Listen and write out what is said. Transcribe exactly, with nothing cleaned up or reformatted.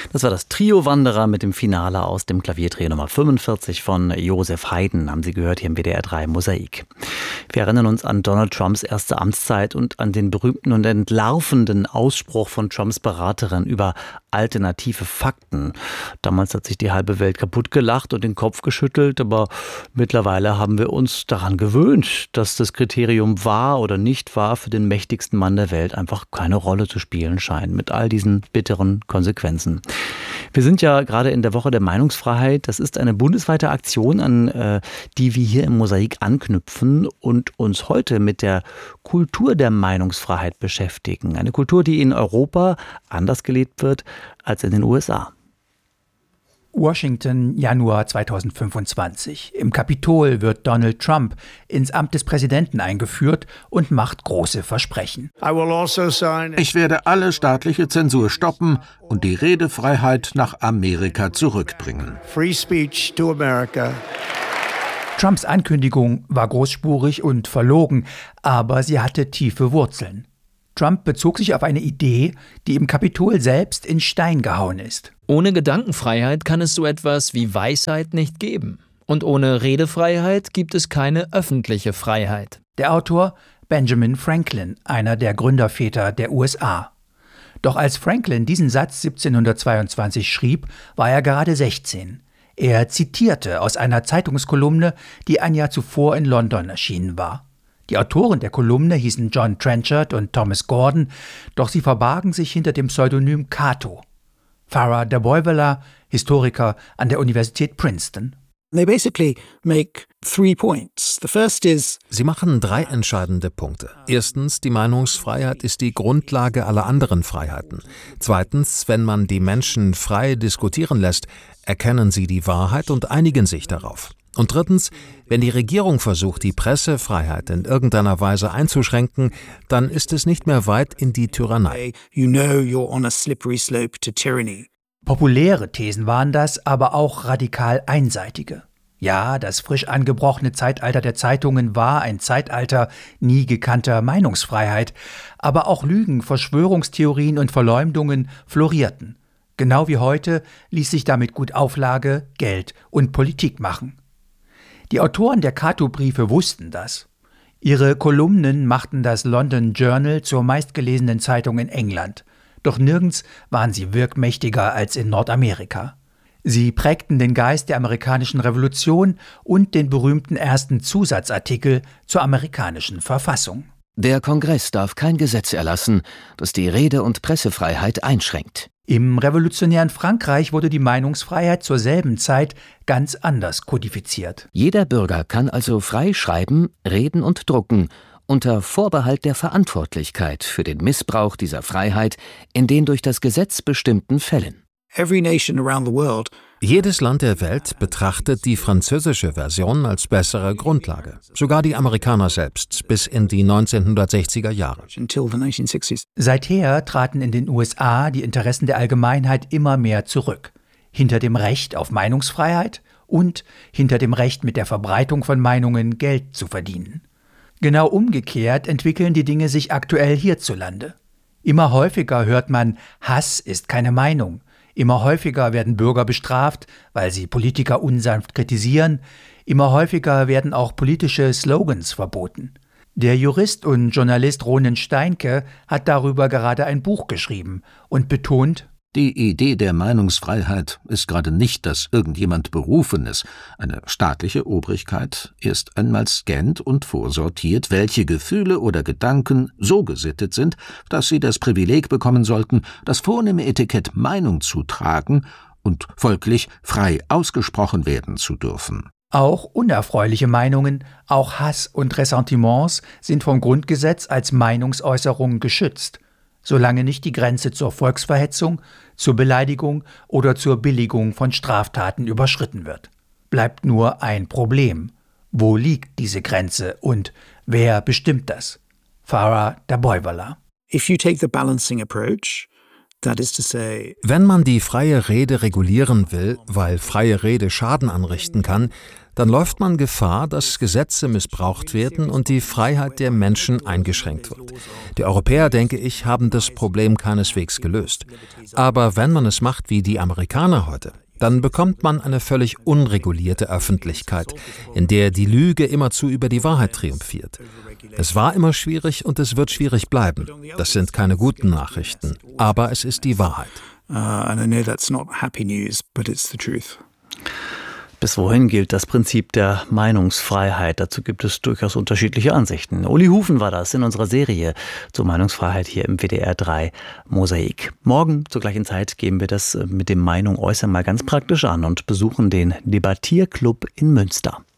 Das war das Trio Wanderer mit dem Finale aus dem Klaviertrio Nummer fünfundvierzig von Joseph Haydn, haben Sie gehört hier im W D R drei Mosaik. Wir erinnern uns an Donald Trumps erste Amtszeit und an den berühmten und entlarvenden Ausspruch von Trumps Beraterin über alternative Fakten. Damals hat sich die halbe Welt kaputt gelacht und den Kopf geschüttelt, aber mittlerweile haben wir uns daran gewöhnt, dass das Kriterium wahr oder nicht wahr für den mächtigsten Mann der Welt einfach keine Rolle zu spielen scheint, mit all diesen bitteren Konsequenzen. Wir sind ja gerade in der Woche der Meinungsfreiheit. Das ist eine bundesweite Aktion, an äh, die wir hier im Mosaik anknüpfen und uns heute mit der Kultur der Meinungsfreiheit beschäftigen. Eine Kultur, die in Europa anders gelebt wird als in den U S A. Washington, Januar zweitausendfünfundzwanzig. Im Kapitol wird Donald Trump ins Amt des Präsidenten eingeführt und macht große Versprechen. Ich werde alle staatliche Zensur stoppen und die Redefreiheit nach Amerika zurückbringen. Free speech to America. Trumps Ankündigung war großspurig und verlogen, aber sie hatte tiefe Wurzeln. Trump bezog sich auf eine Idee, die im Kapitol selbst in Stein gehauen ist. Ohne Gedankenfreiheit kann es so etwas wie Weisheit nicht geben. Und ohne Redefreiheit gibt es keine öffentliche Freiheit. Der Autor Benjamin Franklin, einer der Gründerväter der U S A. Doch als Franklin diesen Satz siebzehnhundertzweiundzwanzig schrieb, war er gerade sechzehn. Er zitierte aus einer Zeitungskolumne, die ein Jahr zuvor in London erschienen war. Die Autoren der Kolumne hießen John Trenchard und Thomas Gordon, doch sie verbargen sich hinter dem Pseudonym Cato. Farah Daboiwala, Historiker an der Universität Princeton. They basically make three points. The first is Sie machen drei entscheidende Punkte. Erstens, die Meinungsfreiheit ist die Grundlage aller anderen Freiheiten. Zweitens, wenn man die Menschen frei diskutieren lässt, erkennen sie die Wahrheit und einigen sich darauf. Und drittens, wenn die Regierung versucht, die Pressefreiheit in irgendeiner Weise einzuschränken, dann ist es nicht mehr weit in die Tyrannei. You know you're on a slippery slope to tyranny. Populäre Thesen waren das, aber auch radikal einseitige. Ja, das frisch angebrochene Zeitalter der Zeitungen war ein Zeitalter nie gekannter Meinungsfreiheit, aber auch Lügen, Verschwörungstheorien und Verleumdungen florierten. Genau wie heute ließ sich damit gut Auflage, Geld und Politik machen. Die Autoren der Cato-Briefe wussten das. Ihre Kolumnen machten das London Journal zur meistgelesenen Zeitung in England. Doch nirgends waren sie wirkmächtiger als in Nordamerika. Sie prägten den Geist der amerikanischen Revolution und den berühmten ersten Zusatzartikel zur amerikanischen Verfassung. Der Kongress darf kein Gesetz erlassen, das die Rede- und Pressefreiheit einschränkt. Im revolutionären Frankreich wurde die Meinungsfreiheit zur selben Zeit ganz anders kodifiziert. Jeder Bürger kann also frei schreiben, reden und drucken, unter Vorbehalt der Verantwortlichkeit für den Missbrauch dieser Freiheit in den durch das Gesetz bestimmten Fällen. Every nation around the world. Jedes Land der Welt betrachtet die französische Version als bessere Grundlage. Sogar die Amerikaner selbst bis in die neunzehnhundertsechziger Jahre. Seither traten in den U S A die Interessen der Allgemeinheit immer mehr zurück. Hinter dem Recht auf Meinungsfreiheit und hinter dem Recht, mit der Verbreitung von Meinungen Geld zu verdienen. Genau umgekehrt entwickeln die Dinge sich aktuell hierzulande. Immer häufiger hört man, Hass ist keine Meinung. Immer häufiger werden Bürger bestraft, weil sie Politiker unsanft kritisieren. Immer häufiger werden auch politische Slogans verboten. Der Jurist und Journalist Ronen Steinke hat darüber gerade ein Buch geschrieben und betont: Die Idee der Meinungsfreiheit ist gerade nicht, dass irgendjemand Berufenes, eine staatliche Obrigkeit, erst einmal scannt und vorsortiert, welche Gefühle oder Gedanken so gesittet sind, dass sie das Privileg bekommen sollten, das vornehme Etikett Meinung zu tragen und folglich frei ausgesprochen werden zu dürfen. Auch unerfreuliche Meinungen, auch Hass und Ressentiments sind vom Grundgesetz als Meinungsäußerung geschützt, solange nicht die Grenze zur Volksverhetzung, zur Beleidigung oder zur Billigung von Straftaten überschritten wird. Bleibt nur ein Problem. Wo liegt diese Grenze und wer bestimmt das? Farah Daboiwala. If you take the balancing approach, that is to say, wenn man die freie Rede regulieren will, weil freie Rede Schaden anrichten kann, dann läuft man Gefahr, dass Gesetze missbraucht werden und die Freiheit der Menschen eingeschränkt wird. Die Europäer, denke ich, haben das Problem keineswegs gelöst. Aber wenn man es macht wie die Amerikaner heute, dann bekommt man eine völlig unregulierte Öffentlichkeit, in der die Lüge immerzu über die Wahrheit triumphiert. Es war immer schwierig und es wird schwierig bleiben. Das sind keine guten Nachrichten, aber es ist die Wahrheit. Uh, and I know that's not happy news, but it's the truth. Bis wohin gilt das Prinzip der Meinungsfreiheit? Dazu gibt es durchaus unterschiedliche Ansichten. Uli Hufen war das in unserer Serie zur Meinungsfreiheit hier im W D R drei Mosaik. Morgen zur gleichen Zeit gehen wir das mit dem Meinung äußern mal ganz praktisch an und besuchen den Debattierclub in Münster.